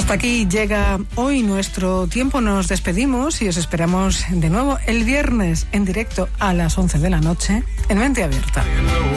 Hasta aquí llega hoy nuestro tiempo. Nos despedimos y os esperamos de nuevo el viernes en directo a las 11 de la noche en Mente Abierta.